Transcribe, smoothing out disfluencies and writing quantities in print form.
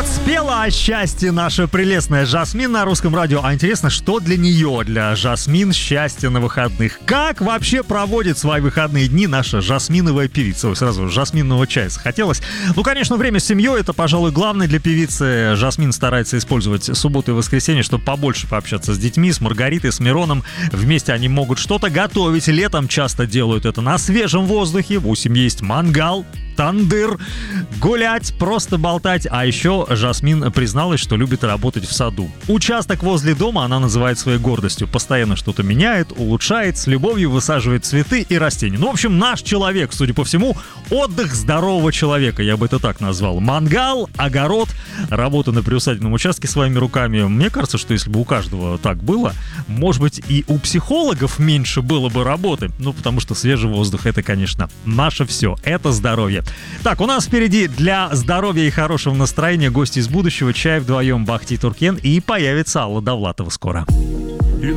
Вот спела о счастье наша прелестная Жасмин на русском радио. А интересно, что для нее, для Жасмин, счастье на выходных? Как вообще проводит свои выходные дни наша жасминовая певица? Ой, сразу жасминного чая захотелось. Ну, конечно, время с семьей — это, пожалуй, главное для певицы. Жасмин старается использовать субботу и воскресенье, чтобы побольше пообщаться с детьми, с Маргаритой, с Мироном. Вместе они могут что-то готовить. Летом часто делают это на свежем воздухе. У семьи есть мангал, тандыр, гулять, просто болтать. А еще Жасмин призналась, что любит работать в саду. Участок возле дома она называет своей гордостью. Постоянно что-то меняет, улучшает, с любовью высаживает цветы и растения. Ну, в общем, наш человек, судя по всему, отдых здорового человека, я бы это так назвал. Мангал, огород, работа на приусадебном участке своими руками. Мне кажется, что если бы у каждого так было, может быть, и у психологов меньше было бы работы. Ну, потому что свежий воздух — это, конечно, наше все. Это здоровье. Так, у нас впереди для здоровья и хорошего настроения гости из будущего. Чай вдвоем, Бахти Туркен, и появится Алла Довлатова скоро.